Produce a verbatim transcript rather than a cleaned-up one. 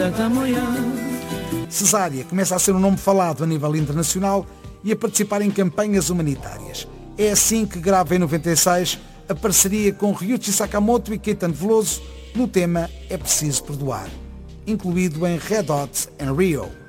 Cesária começa a ser um nome falado a nível internacional e a participar em campanhas humanitárias. É assim que grava em noventa e seis a parceria com Ryuichi Sakamoto e Caetano Veloso no tema É Preciso Perdoar, incluído em Red Hot and Rio.